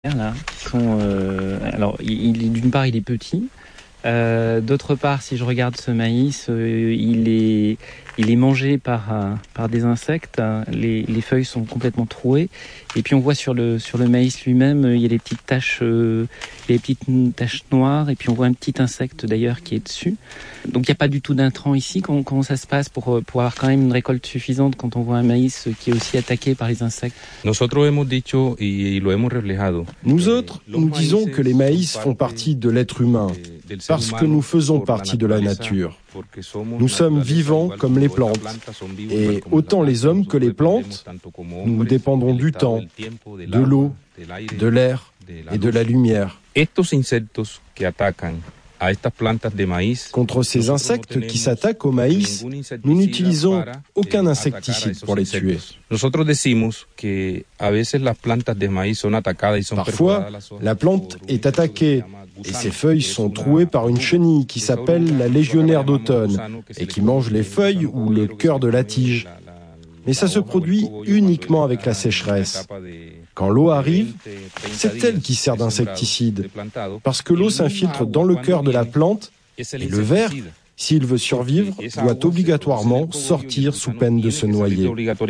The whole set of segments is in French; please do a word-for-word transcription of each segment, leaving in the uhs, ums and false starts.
Là, qui sont, euh, alors, il, il, d'une part, il est petit. Euh, d'autre part, si je regarde ce maïs, euh, il est, il est mangé par, euh, par des insectes. Les, les feuilles sont complètement trouées. Et puis on voit sur le, sur le maïs lui-même, euh, il y a des petites taches, euh, des petites taches noires. Et puis on voit un petit insecte d'ailleurs qui est dessus. Donc il n'y a pas du tout d'intrants ici. Comment, comment ça se passe pour, pour avoir quand même une récolte suffisante quand on voit un maïs qui est aussi attaqué par les insectes? Nosotros hemos dicho y lo hemos reflejado. Nous autres, nous disons que les maïs font partie de l'être humain, parce que nous faisons partie de la nature. Nous sommes vivants comme les plantes. Et autant les hommes que les plantes, nous dépendons du temps, de l'eau, de l'air et de la lumière. Estos insectos que atacan a estas plantas de maíz. Contre ces insectes qui s'attaquent au maïs, nous n'utilisons aucun insecticide pour les tuer. Nosotros decimos que a veces las plantas de maíz son atacadas y son Parfois, la plante est attaquée et ses feuilles sont trouées par une chenille qui s'appelle la légionnaire d'automne et qui mange les feuilles ou le cœur de la tige. Mais ça se produit uniquement avec la sécheresse. Quand l'eau arrive, c'est elle qui sert d'insecticide, parce que l'eau s'infiltre dans le cœur de la plante et le ver, s'il veut survivre, doit obligatoirement sortir sous peine de se noyer.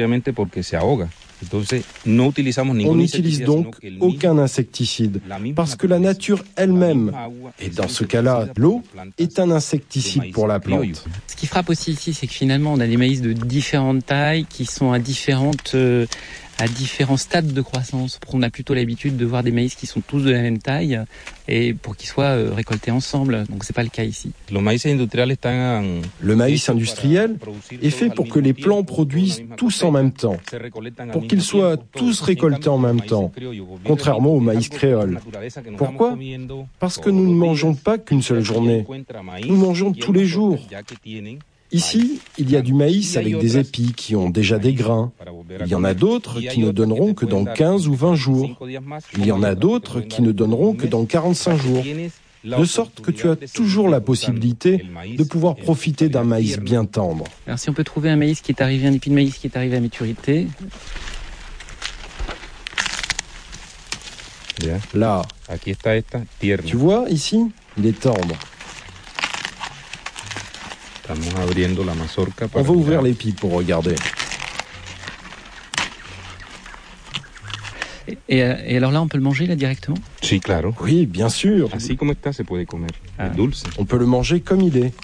On n'utilise donc aucun insecticide, parce que la nature elle-même, et dans ce cas-là, l'eau, est un insecticide pour la plante. Ce qui frappe aussi ici, c'est que finalement, on a des maïs de différentes tailles qui sont à différentes... Euh, à différents stades de croissance. On a plutôt l'habitude de voir des maïs qui sont tous de la même taille et pour qu'ils soient euh, récoltés ensemble. Donc c'est pas le cas ici. Le maïs industriel est fait pour que les plants produisent tous en même temps, pour qu'ils soient tous récoltés en même temps, contrairement au maïs créole. Pourquoi ? Parce que nous ne mangeons pas qu'une seule journée. Nous mangeons tous les jours. Ici, il y a du maïs avec des épis qui ont déjà des grains. Il y en a d'autres qui ne donneront que dans quinze ou vingt jours. Il y en a d'autres qui ne donneront que dans quarante-cinq jours. De sorte que tu as toujours la possibilité de pouvoir profiter d'un maïs bien tendre. Alors si on peut trouver un maïs qui est arrivé, un épi de maïs qui est arrivé à maturité. Là, tu vois ici, il est tendre. On va ouvrir l'épi pour regarder. Et, et, et alors là, on peut le manger là directement ? Sí, claro. Oui, bien sûr. Así como está, se puede comer. Ah. Es dulce. On peut le manger comme il est.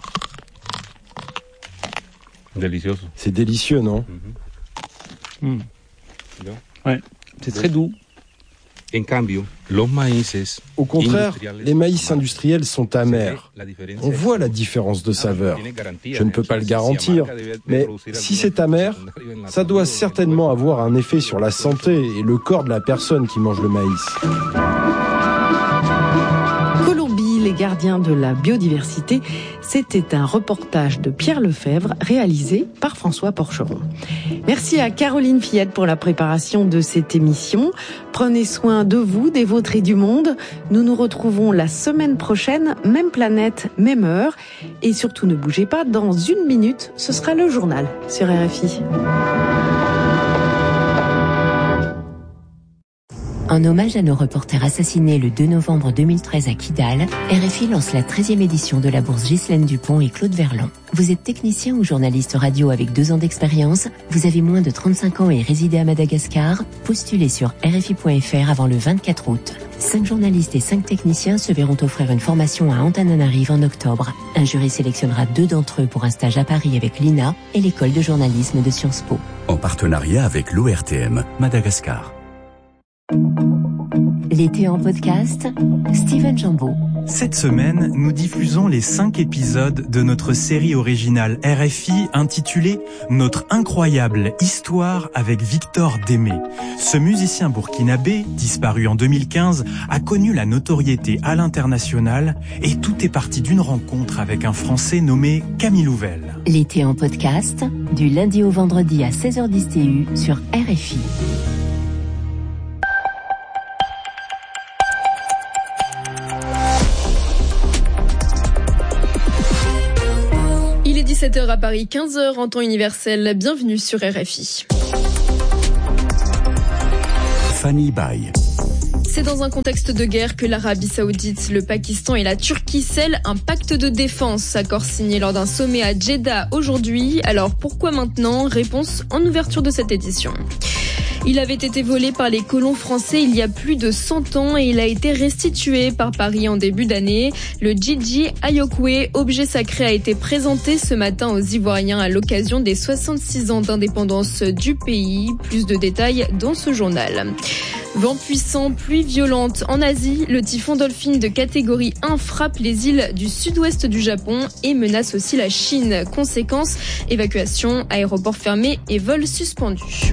Delicioso. C'est délicieux, non ? Mm-hmm. Mm. Ouais, c'est très doux. Au contraire, les maïs industriels sont amers. On voit la différence de saveur. Je ne peux pas le garantir, mais si c'est amer, ça doit certainement avoir un effet sur la santé et le corps de la personne qui mange le maïs. Colombie, les gardiens de la biodiversité, c'était un reportage de Pierre Lefebvre réalisé par François Porcheron. Merci à Caroline Fillette pour la préparation de cette émission. Prenez soin de vous, des vôtres et du monde. Nous nous retrouvons la semaine prochaine, même planète, même heure. Et surtout ne bougez pas, dans une minute, ce sera le journal sur R F I. En hommage à nos reporters assassinés le deux novembre deux mille treize à Kidal, R F I lance la treizième édition de la bourse Ghislaine Dupont et Claude Verlan. Vous êtes technicien ou journaliste radio avec deux ans d'expérience, vous avez moins de trente-cinq ans et résidez à Madagascar, postulez sur R F I point F R avant le vingt-quatre août. Cinq journalistes et cinq techniciens se verront offrir une formation à Antananarive en octobre. Un jury sélectionnera deux d'entre eux pour un stage à Paris avec l'I N A et l'école de journalisme de Sciences Po. En partenariat avec l'O R T M, Madagascar. L'été en podcast, Steven Jambeau. Cette semaine, nous diffusons les cinq épisodes de notre série originale R F I intitulée « Notre incroyable histoire avec Victor Démé ». Ce musicien burkinabé, disparu en deux mille quinze, a connu la notoriété à l'international et tout est parti d'une rencontre avec un Français nommé Camille Louvel. L'été en podcast, du lundi au vendredi à seize heures dix T U sur R F I. dix-sept heures à Paris, quinze heures en temps universel. Bienvenue sur R F I. Fanny Baye. C'est dans un contexte de guerre que l'Arabie Saoudite, le Pakistan et la Turquie scellent un pacte de défense, accord signé lors d'un sommet à Jeddah aujourd'hui. Alors pourquoi maintenant ? Réponse en ouverture de cette édition. Il avait été volé par les colons français il y a plus de cent ans et il a été restitué par Paris en début d'année. Le Djidji Ayokwe, objet sacré, a été présenté ce matin aux Ivoiriens à l'occasion des soixante-six ans d'indépendance du pays. Plus de détails dans ce journal. Vent puissant, pluie violente. En Asie, le typhon Dolphin de catégorie un frappe les îles du sud-ouest du Japon et menace aussi la Chine. Conséquence, évacuation, aéroports fermés et vols suspendus.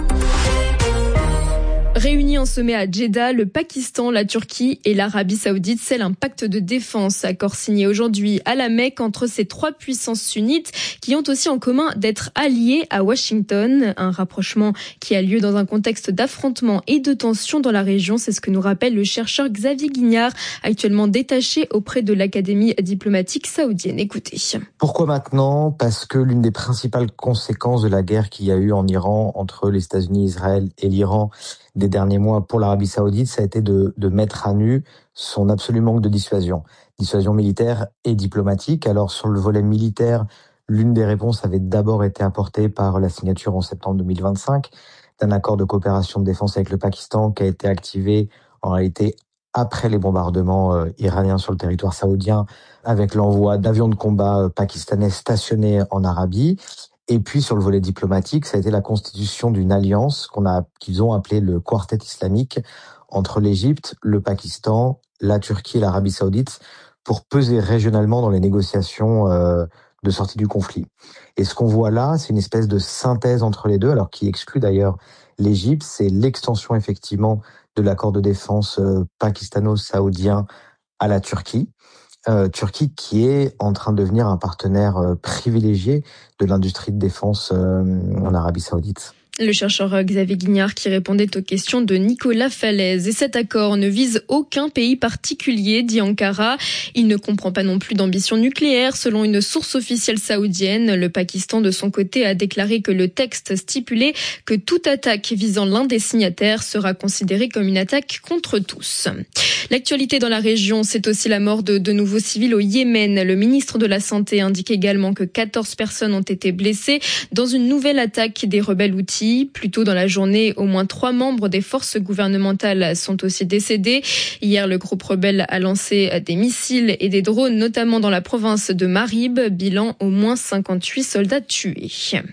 Réunis en sommet à Jeddah, le Pakistan, la Turquie et l'Arabie Saoudite scellent un pacte de défense, accord signé aujourd'hui à la Mecque entre ces trois puissances sunnites qui ont aussi en commun d'être alliées à Washington. Un rapprochement qui a lieu dans un contexte d'affrontements et de tensions dans la région. C'est ce que nous rappelle le chercheur Xavier Guignard, actuellement détaché auprès de l'Académie diplomatique saoudienne. Écoutez. Pourquoi maintenant ? Parce que l'une des principales conséquences de la guerre qu'il y a eu en Iran entre les États-Unis, Israël et l'Iran des derniers mois pour l'Arabie Saoudite, ça a été de, de mettre à nu son absolu manque de dissuasion, dissuasion militaire et diplomatique. Alors sur le volet militaire, l'une des réponses avait d'abord été apportée par la signature en septembre deux mille vingt-cinq d'un accord de coopération de défense avec le Pakistan qui a été activé en réalité après les bombardements euh, iraniens sur le territoire saoudien avec l'envoi d'avions de combat euh, pakistanais stationnés en Arabie. Et puis sur le volet diplomatique, ça a été la constitution d'une alliance qu'on a, qu'ils ont appelée le Quartet islamique entre l'Égypte, le Pakistan, la Turquie et l'Arabie Saoudite pour peser régionalement dans les négociations euh, de sortie du conflit. Et ce qu'on voit là, c'est une espèce de synthèse entre les deux, alors qui exclut d'ailleurs l'Égypte, c'est l'extension effectivement de l'accord de défense euh, pakistano-saoudien à la Turquie. Euh, Turquie qui est en train de devenir un partenaire euh, privilégié de l'industrie de défense euh, en Arabie Saoudite. Le chercheur Xavier Guignard qui répondait aux questions de Nicolas Falaise. Et cet accord ne vise aucun pays particulier, dit Ankara. Il ne comprend pas non plus d'ambition nucléaire, selon une source officielle saoudienne. Le Pakistan, de son côté, a déclaré que le texte stipulait que toute attaque visant l'un des signataires sera considérée comme une attaque contre tous. L'actualité dans la région, c'est aussi la mort de de nouveaux civils au Yémen. Le ministre de la Santé indique également que quatorze personnes ont été blessées dans une nouvelle attaque des rebelles houthis. Plus tôt dans la journée, au moins trois membres des forces gouvernementales sont aussi décédés. Hier, le groupe rebelle a lancé des missiles et des drones, notamment dans la province de Marib. Bilan, au moins cinquante-huit soldats tués.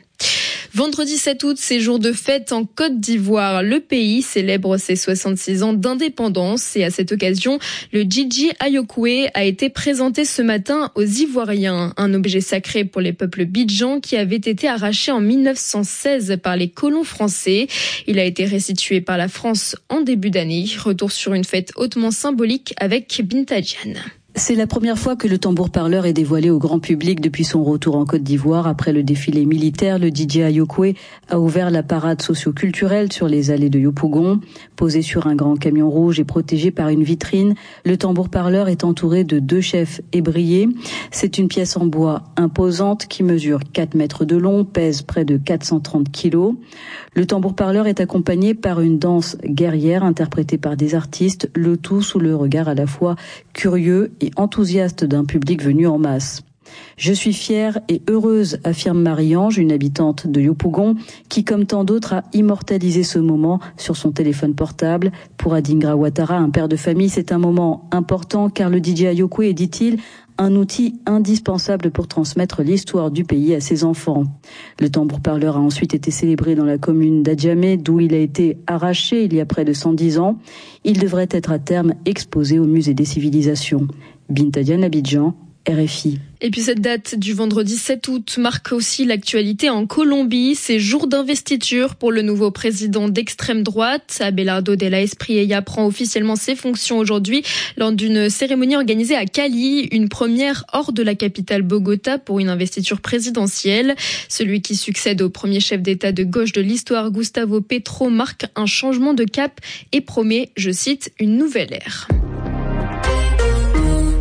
Vendredi sept août, c'est jour de fête en Côte d'Ivoire. Le pays célèbre ses soixante-six ans d'indépendance et à cette occasion, le Djidji Ayokwe a été présenté ce matin aux Ivoiriens. Un objet sacré pour les peuples bidjans qui avait été arraché en mille neuf cent seize par les colons français. Il a été restitué par la France en début d'année. Retour sur une fête hautement symbolique avec Binta Diane. C'est la première fois que le tambour-parleur est dévoilé au grand public depuis son retour en Côte d'Ivoire. Après le défilé militaire, le D J Ayokwe a ouvert la parade socio-culturelle sur les allées de Yopougon. Posé sur un grand camion rouge et protégé par une vitrine, le tambour-parleur est entouré de deux chefs ébriés. C'est une pièce en bois imposante qui mesure quatre mètres de long, pèse près de quatre cent trente kilos. Le tambour-parleur est accompagné par une danse guerrière interprétée par des artistes, le tout sous le regard à la fois curieux et enthousiaste d'un public venu en masse. Je suis fière et heureuse, affirme Marie-Ange, une habitante de Yopougon, qui, comme tant d'autres, a immortalisé ce moment sur son téléphone portable. Pour Adingra Ouattara, un père de famille, c'est un moment important car le D J Ayokwe est, dit-il, un outil indispensable pour transmettre l'histoire du pays à ses enfants. Le tambour-parleur a ensuite été célébré dans la commune d'Adjamé, d'où il a été arraché il y a près de cent dix ans. Il devrait être à terme exposé au musée des civilisations. Binta Diane, Abidjan, R F I. Et puis cette date du vendredi sept août marque aussi l'actualité en Colombie. C'est jour d'investiture pour le nouveau président d'extrême droite. Abelardo de la Espriella prend officiellement ses fonctions aujourd'hui lors d'une cérémonie organisée à Cali, une première hors de la capitale Bogota pour une investiture présidentielle. Celui qui succède au premier chef d'État de gauche de l'histoire, Gustavo Petro, marque un changement de cap et promet, je cite, une nouvelle ère. En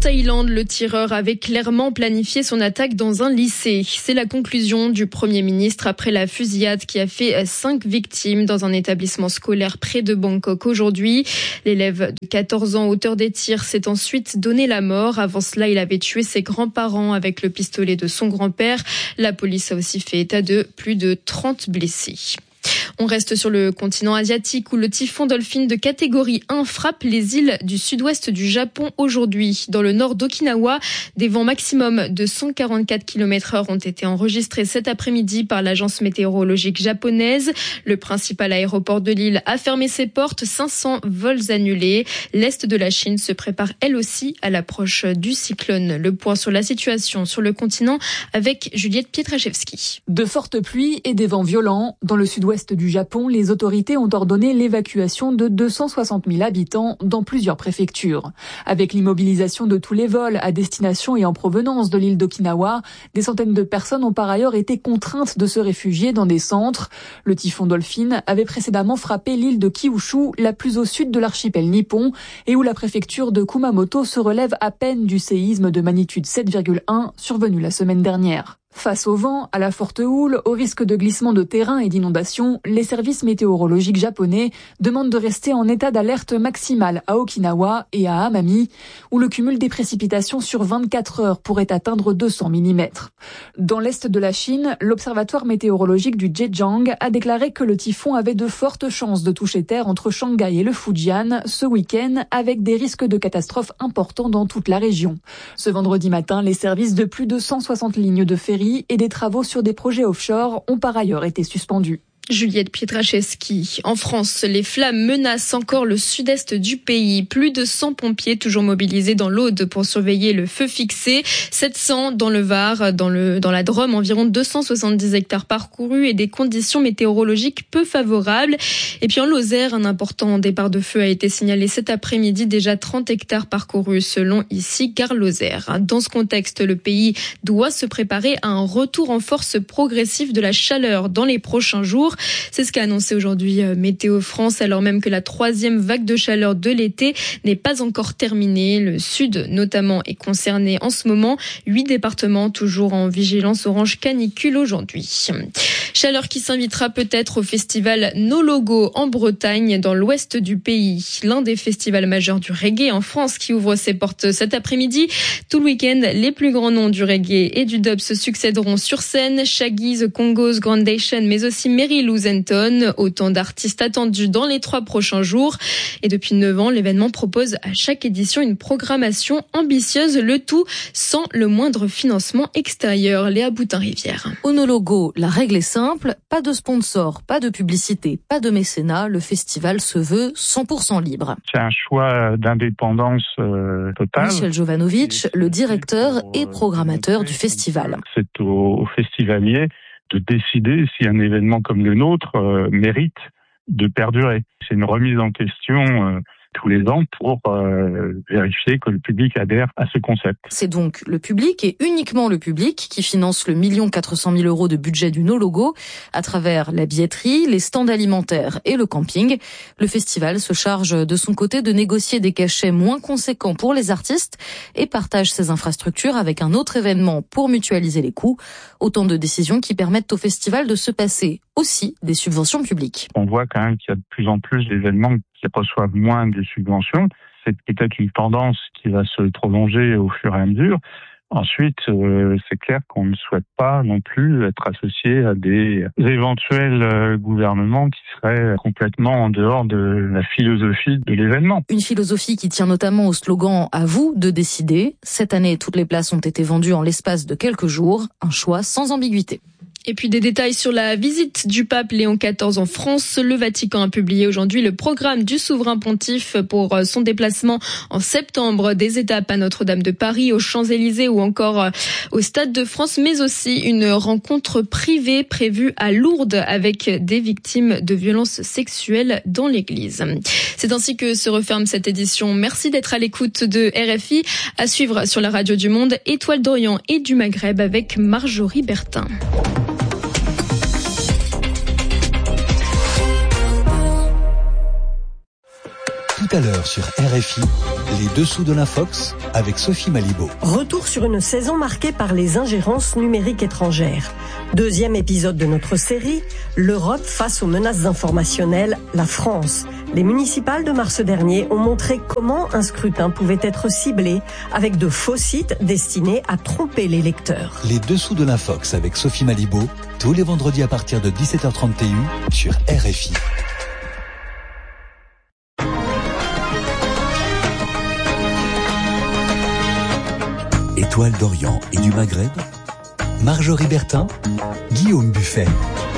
Thaïlande, le tireur avait clairement planifié son attaque dans un lycée. C'est la conclusion du Premier ministre après la fusillade qui a fait cinq victimes dans un établissement scolaire près de Bangkok aujourd'hui. L'élève de quatorze ans, auteur des tirs, s'est ensuite donné la mort. Avant cela, il avait tué ses grands-parents avec le pistolet de son grand-père. La police a aussi fait état de plus de trente blessés. On reste sur le continent asiatique où le typhon Dolphin de catégorie un frappe les îles du sud-ouest du Japon aujourd'hui. Dans le nord d'Okinawa, des vents maximum de cent quarante-quatre kilomètres heure ont été enregistrés cet après-midi par l'agence météorologique japonaise. Le principal aéroport de l'île a fermé ses portes, cinq cents vols annulés. L'est de la Chine se prépare elle aussi à l'approche du cyclone. Le point sur la situation sur le continent avec Juliette Pietraszewski. De fortes pluies et des vents violents dans le sud-ouest du Japon, les autorités ont ordonné l'évacuation de deux cent soixante mille habitants dans plusieurs préfectures. Avec l'immobilisation de tous les vols à destination et en provenance de l'île d'Okinawa, des centaines de personnes ont par ailleurs été contraintes de se réfugier dans des centres. Le typhon Dolphin avait précédemment frappé l'île de Kyushu, la plus au sud de l'archipel nippon, et où la préfecture de Kumamoto se relève à peine du séisme de magnitude sept virgule un survenu la semaine dernière. Face au vent, à la forte houle, au risque de glissement de terrain et d'inondation, les services météorologiques japonais demandent de rester en état d'alerte maximale à Okinawa et à Amami, où le cumul des précipitations sur vingt-quatre heures pourrait atteindre deux cents millimètres. Dans l'est de la Chine, l'observatoire météorologique du Zhejiang a déclaré que le typhon avait de fortes chances de toucher terre entre Shanghai et le Fujian ce week-end, avec des risques de catastrophes importants dans toute la région. Ce vendredi matin, les services de plus de cent soixante lignes de ferry et des travaux sur des projets offshore ont par ailleurs été suspendus. Juliette Pietraszewski. En France, les flammes menacent encore le sud-est du pays. Plus de cent pompiers toujours mobilisés dans l'Aude pour surveiller le feu fixé. sept cents dans le Var, dans le, dans la Drôme, environ deux cent soixante-dix hectares parcourus et des conditions météorologiques peu favorables. Et puis en Lozère, un important départ de feu a été signalé cet après-midi. Déjà trente hectares parcourus selon ici Gare Lozère. Dans ce contexte, le pays doit se préparer à un retour en force progressif de la chaleur dans les prochains jours. C'est ce qu'a annoncé aujourd'hui Météo France, alors même que la troisième vague de chaleur de l'été n'est pas encore terminée. Le sud, notamment, est concerné en ce moment. Huit départements toujours en vigilance orange canicule aujourd'hui. Chaleur qui s'invitera peut-être au festival No Logo en Bretagne, dans l'ouest du pays. L'un des festivals majeurs du reggae en France qui ouvre ses portes cet après-midi. Tout le week-end, les plus grands noms du reggae et du dub se succéderont sur scène. Shaggy, The Congos, Grandation, mais aussi Mary Lou Zenton. Autant d'artistes attendus dans les trois prochains jours. Et depuis neuf ans, l'événement propose à chaque édition une programmation ambitieuse, le tout sans le moindre financement extérieur. Léa Boutin-Rivière. Au No Logo, la règle est simple, pas de sponsor, pas de publicité, pas de mécénat, le festival se veut cent pour cent libre. C'est un choix d'indépendance euh, totale. Michel Jovanovic, le directeur et programmateur du festival. C'est aux, aux festivaliers de décider si un événement comme le nôtre euh, mérite de perdurer. C'est une remise en question euh, tous les ans pour euh, vérifier que le public adhère à ce concept. C'est donc le public et uniquement le public qui finance le million quatre cent mille euros de budget du No Logo à travers la billetterie, les stands alimentaires et le camping. Le festival se charge de son côté de négocier des cachets moins conséquents pour les artistes et partage ses infrastructures avec un autre événement pour mutualiser les coûts. Autant de décisions qui permettent au festival de se passer aussi des subventions publiques. On voit quand même qu'il y a de plus en plus d'événements qui reçoivent moins de subventions. C'est peut-être une tendance qui va se prolonger au fur et à mesure. Ensuite, euh, c'est clair qu'on ne souhaite pas non plus être associé à des éventuels euh, gouvernements qui seraient complètement en dehors de la philosophie de l'événement. Une philosophie qui tient notamment au slogan « À vous de décider ». Cette année, toutes les places ont été vendues en l'espace de quelques jours. Un choix sans ambiguïté. Et puis des détails sur la visite du pape Léon quatorze en France. Le Vatican a publié aujourd'hui le programme du souverain pontife pour son déplacement en septembre. Des étapes à Notre-Dame de Paris, aux Champs-Élysées ou encore au Stade de France, mais aussi une rencontre privée prévue à Lourdes avec des victimes de violences sexuelles dans l'église. C'est ainsi que se referme cette édition. Merci d'être à l'écoute de R F I. À suivre sur la radio du Monde, Étoile d'Orient et du Maghreb avec Marjorie Bertin. Tout à l'heure sur R F I, les dessous de l'Infox avec Sophie Malibaud. Retour sur une saison marquée par les ingérences numériques étrangères. Deuxième épisode de notre série, l'Europe face aux menaces informationnelles, la France. Les municipales de mars dernier ont montré comment un scrutin pouvait être ciblé avec de faux sites destinés à tromper les lecteurs. Les dessous de l'Infox avec Sophie Malibaud, tous les vendredis à partir de dix-sept heures trente T U sur R F I. Étoile d'Orient et du Maghreb, Marjorie Bertin, Guillaume Buffet.